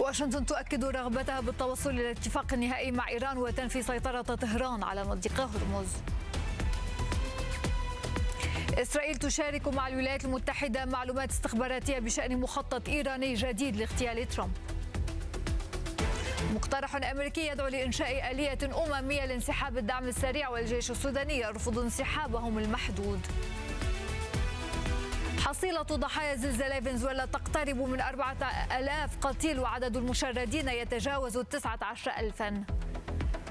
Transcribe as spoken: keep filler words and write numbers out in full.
واشنطن تؤكد رغبتها بالتوصل إلى اتفاق نهائي مع إيران وتنفي سيطرة طهران على مضيق هرمز. إسرائيل تشارك مع الولايات المتحدة معلومات استخباراتية بشأن مخطط إيراني جديد لاغتيال ترامب. مقترح أمريكي يدعو لإنشاء آلية أممية لانسحاب الدعم السريع، والجيش السوداني يرفض انسحابهم المحدود. حصيلة ضحايا زلزال فنزويلا تقترب من أربعة آلاف قتيل، وعدد المشردين يتجاوز تسعة عشر ألفاً.